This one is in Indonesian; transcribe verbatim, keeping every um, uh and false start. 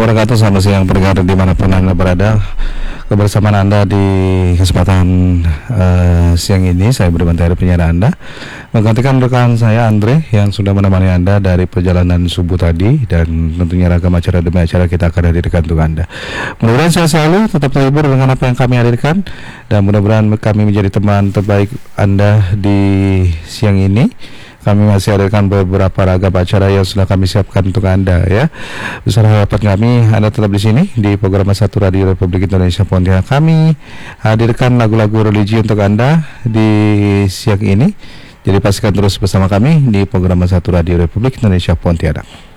Wabarakatuh, selamat siang pendengar dimanapun Anda berada. Kebersamaan Anda di kesempatan uh, siang ini, saya Budi Bantari penyiar Anda, menggantikan rekan saya Andre yang sudah menemani Anda dari perjalanan subuh tadi, dan tentunya ragam acara demi acara kita akan hadirkan untuk Anda. Mudah-mudahan saya selalu tetap terhibur dengan apa yang kami hadirkan, dan mudah-mudahan kami menjadi teman terbaik Anda di siang ini. Kami masih hadirkan beberapa ragam acara yang sudah kami siapkan untuk Anda, ya. Besar harapan kami Anda tetap di sini di program satu Radio Republik Indonesia Pontianak. Kami hadirkan lagu-lagu religi untuk Anda di siang ini. Jadi pastikan terus bersama kami di program satu Radio Republik Indonesia Pontianak.